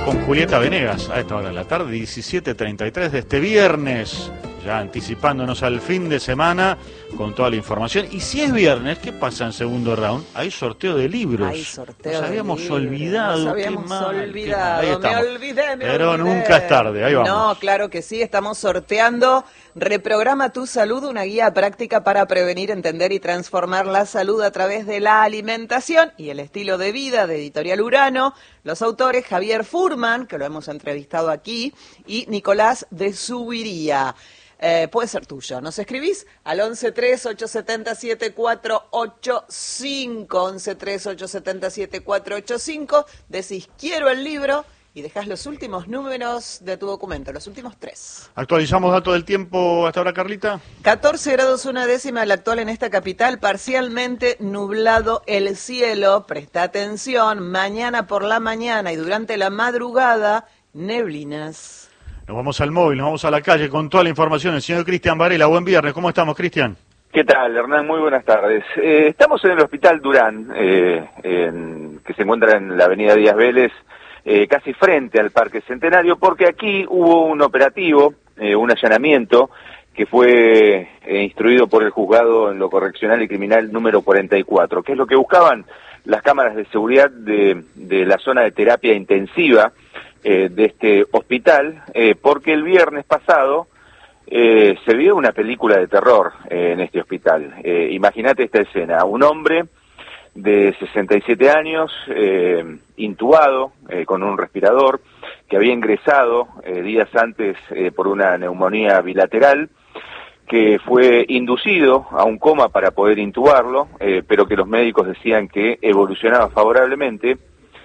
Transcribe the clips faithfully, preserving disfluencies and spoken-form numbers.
con Julieta Venegas a esta hora de la tarde, diecisiete treinta y tres de este viernes, ya anticipándonos al fin de semana con toda la información. Y si es viernes, ¿qué pasa en segundo round? Hay sorteo de libros. Hay sorteo Nos habíamos de libros. olvidado. Nos habíamos qué mal, olvidado. qué mal. Ahí estamos. Me olvidé, me Pero olvidé. nunca es tarde, ahí vamos. No, claro que sí, estamos sorteando Reprograma tu salud, una guía práctica para prevenir, entender y transformar la salud a través de la alimentación y el estilo de vida, de Editorial Urano. Los autores Javier Furman, que lo hemos entrevistado aquí, y Nicolás de Subiría. Eh, puede ser tuyo. Nos escribís al once tres ocho siete cero siete cuatro ocho cinco, once tres ocho siete cero siete cuatro ocho cinco, decís quiero el libro y dejás los últimos números de tu documento, los últimos tres. Actualizamos datos del tiempo hasta ahora, Carlita. catorce grados una décima el actual en esta capital, parcialmente nublado el cielo. Presta atención, mañana por la mañana y durante la madrugada, neblinas. Nos vamos al móvil, nos vamos a la calle con toda la información. El señor Cristian Varela, buen viernes. ¿Cómo estamos, Cristian? ¿Qué tal, Hernán? Muy buenas tardes. Eh, estamos en el Hospital Durán, eh, en, que se encuentra en la avenida Díaz Vélez, eh, casi frente al Parque Centenario, porque aquí hubo un operativo, eh, un allanamiento, que fue eh, instruido por el juzgado en lo correccional y criminal número cuarenta y cuatro, que es lo que buscaban las cámaras de seguridad de, de la zona de terapia intensiva eh, de este hospital, eh, porque el viernes pasado eh, se vio una película de terror eh, en este hospital. Eh, imagínate esta escena, un hombre de sesenta y siete años, eh, intubado, eh, con un respirador, que había ingresado eh, días antes eh, por una neumonía bilateral, que fue inducido a un coma para poder intubarlo, eh, pero que los médicos decían que evolucionaba favorablemente,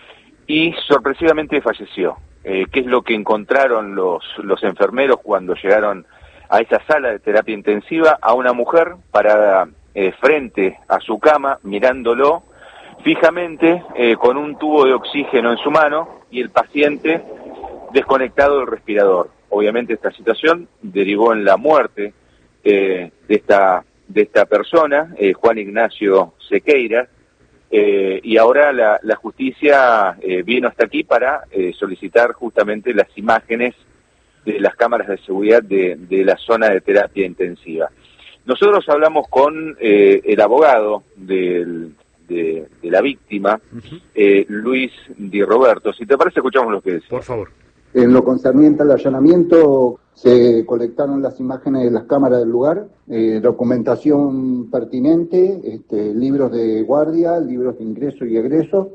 y sorpresivamente falleció. Eh, ¿Qué es lo que encontraron los, los enfermeros cuando llegaron a esa sala de terapia intensiva? A una mujer parada eh, frente a su cama, mirándolo fijamente, eh, con un tubo de oxígeno en su mano, y el paciente desconectado del respirador. Obviamente esta situación derivó en la muerte eh, de esta de esta persona, eh, Juan Ignacio Sequeira, eh, y ahora la, la justicia eh, vino hasta aquí para eh, solicitar justamente las imágenes de las cámaras de seguridad de, de la zona de terapia intensiva. Nosotros hablamos con eh, el abogado del, de, de la víctima, uh-huh. eh, Luis Di Roberto. Si te parece, escuchamos lo que dice. Por favor. En lo concerniente al allanamiento, se colectaron las imágenes de las cámaras del lugar, eh, documentación pertinente, este, libros de guardia, libros de ingreso y egreso,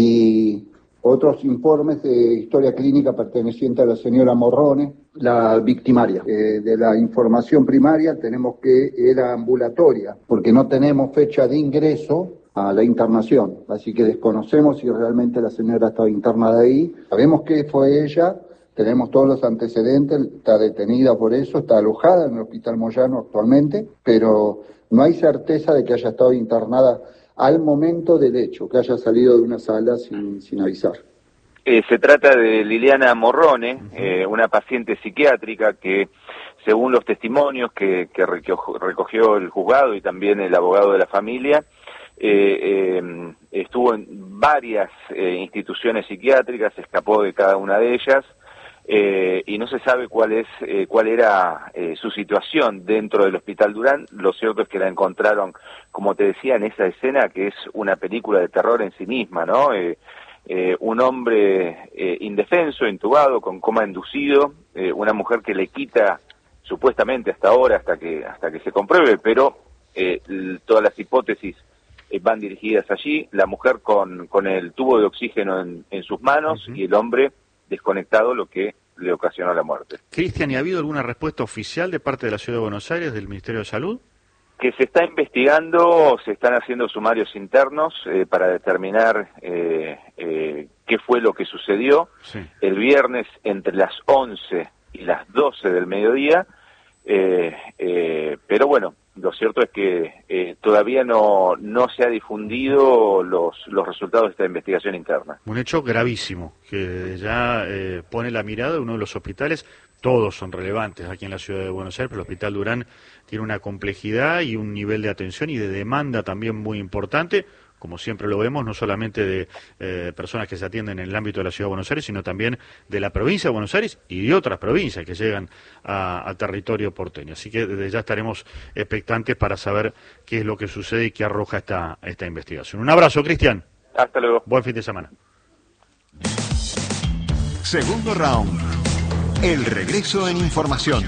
y otros informes de historia clínica perteneciente a la señora Morrone, la victimaria. Eh, de la información primaria tenemos que era ambulatoria, porque no tenemos fecha de ingreso a la internación, así que desconocemos si realmente la señora estaba internada ahí. Sabemos que fue ella, tenemos todos los antecedentes, está detenida por eso, está alojada en el Hospital Moyano actualmente, pero no hay certeza de que haya estado internada al momento del hecho, que haya salido de una sala sin, sin avisar. Eh, se trata de Liliana Morrone, eh, una paciente psiquiátrica que, según los testimonios que, que recogió el juzgado y también el abogado de la familia, Eh, eh, estuvo en varias eh, instituciones psiquiátricas, escapó de cada una de ellas, eh, y no se sabe cuál es eh, cuál era eh, su situación dentro del Hospital Durán. Lo cierto es que la encontraron, como te decía, en esa escena que es una película de terror en sí misma, ¿no? Eh, eh, un hombre eh, indefenso, intubado, con coma inducido, eh, una mujer que le quita, supuestamente hasta ahora, hasta que hasta que se compruebe, pero eh, todas las hipótesis van dirigidas allí, la mujer con, con el tubo de oxígeno en, en sus manos, uh-huh. y el hombre desconectado, lo que le ocasionó la muerte. Cristian, ¿y ha habido alguna respuesta oficial de parte de la Ciudad de Buenos Aires, del Ministerio de Salud? Que se está investigando, se están haciendo sumarios internos eh, para determinar eh, eh, qué fue lo que sucedió. Sí. El viernes entre las once y las doce del mediodía, eh, eh, pero bueno, lo cierto es que eh, todavía no, no se ha difundido los, los resultados de esta investigación interna. Un hecho gravísimo, que ya eh, pone la mirada de uno de los hospitales. Todos son relevantes aquí en la Ciudad de Buenos Aires, pero el Hospital Durán tiene una complejidad y un nivel de atención y de demanda también muy importante, como siempre lo vemos, no solamente de eh, personas que se atienden en el ámbito de la Ciudad de Buenos Aires, sino también de la provincia de Buenos Aires y de otras provincias que llegan a, a territorio porteño. Así que desde ya estaremos expectantes para saber qué es lo que sucede y qué arroja esta, esta investigación. Un abrazo, Cristian. Hasta luego. Buen fin de semana. Segundo round. El regreso en información.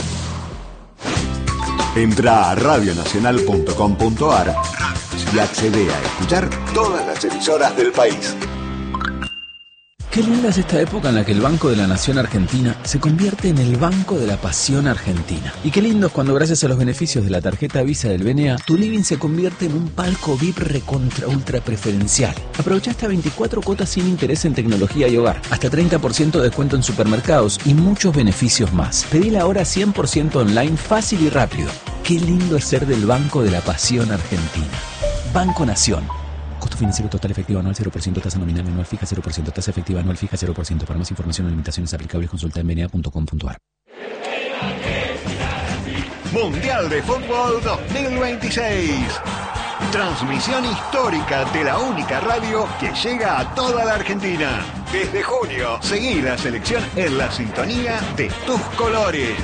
Entra a radio nacional punto com punto a r y accede a escuchar todas las emisoras del país. Qué linda es esta época en la que el Banco de la Nación Argentina se convierte en el Banco de la Pasión Argentina. Y qué lindo es cuando, gracias a los beneficios de la tarjeta Visa del B N A, tu living se convierte en un palco V I P recontra ultra preferencial. Aprovecha hasta veinticuatro cuotas sin interés en tecnología y hogar, hasta treinta por ciento de descuento en supermercados y muchos beneficios más. Pedila ahora cien por ciento online, fácil y rápido. Qué lindo es ser del Banco de la Pasión Argentina. Banco Nación. Costo financiero total efectivo anual cero por ciento, tasa nominal anual fija cero por ciento, tasa efectiva anual fija cero por ciento. Para más información o limitaciones aplicables, consulta en b n a punto com punto a r. Mundial de Fútbol dos mil veintiséis. Transmisión histórica de la única radio que llega a toda la Argentina. Desde junio, seguí la selección en la sintonía de tus colores.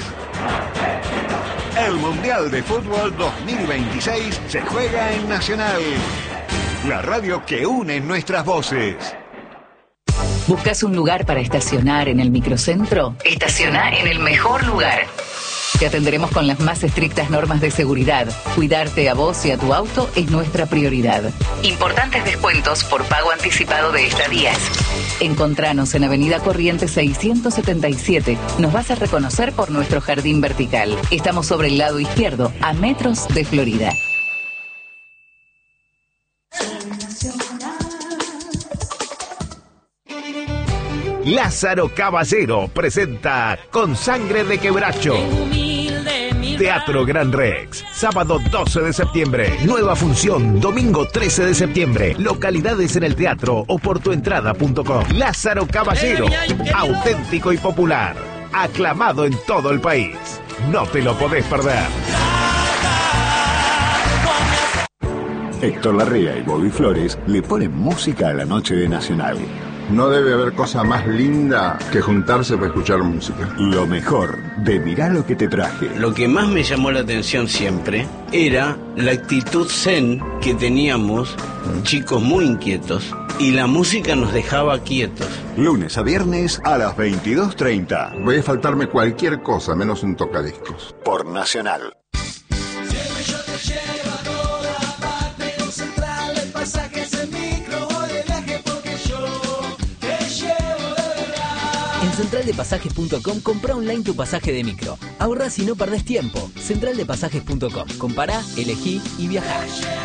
El Mundial de Fútbol dos mil veintiséis se juega en Nacional, la radio que une nuestras voces. ¿Buscas un lugar para estacionar en el microcentro? Estaciona en el mejor lugar. Te atenderemos con las más estrictas normas de seguridad. Cuidarte a vos y a tu auto es nuestra prioridad. Importantes descuentos por pago anticipado de estadías. Encontranos en Avenida Corrientes seiscientos setenta y siete. Nos vas a reconocer por nuestro jardín vertical. Estamos sobre el lado izquierdo, a metros de Florida. Lázaro Caballero presenta Con Sangre de Quebracho. Teatro Gran Rex, sábado doce de septiembre. Nueva función, domingo trece de septiembre. Localidades en el teatro o por tuentrada punto com. Lázaro Caballero, auténtico y popular. Aclamado en todo el país. No te lo podés perder. Héctor Larrea y Bobby Flores le ponen música a la noche de Nacional. No debe haber cosa más linda que juntarse para escuchar música. Lo mejor de Mirá lo que te traje. Lo que más me llamó la atención siempre era la actitud zen que teníamos, chicos muy inquietos, y la música nos dejaba quietos. Lunes a viernes a las veintidós treinta. Voy a faltarme cualquier cosa menos un tocadiscos. Por Nacional. En central de pasajes punto com compra online tu pasaje de micro. Ahorrás y no perdés tiempo. central de pasajes punto com. Compará, elegí y viajá.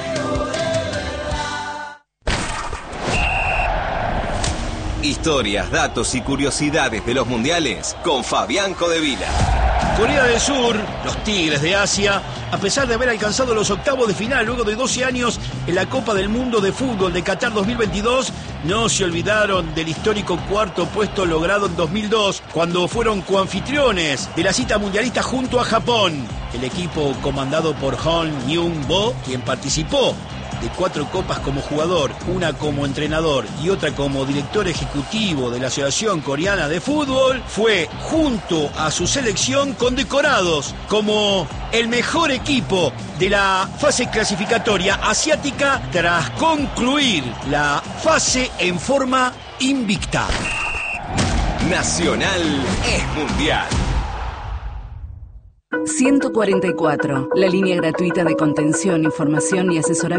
Historias, datos y curiosidades de los mundiales con Fabián Codevila. Corea del Sur, los Tigres de Asia, a pesar de haber alcanzado los octavos de final luego de doce años en la Copa del Mundo de Fútbol de Qatar dos mil veintidós, no se olvidaron del histórico cuarto puesto logrado en dos mil dos, cuando fueron coanfitriones de la cita mundialista junto a Japón. El equipo comandado por Hong Myung-bo, quien participó de cuatro copas como jugador, una como entrenador y otra como director ejecutivo de la Asociación Coreana de Fútbol, fue junto a su selección condecorados como el mejor equipo de la fase clasificatoria asiática tras concluir la fase en forma invicta. Nacional es mundial. ciento cuarenta y cuatro, la línea gratuita de contención, información y asesoramiento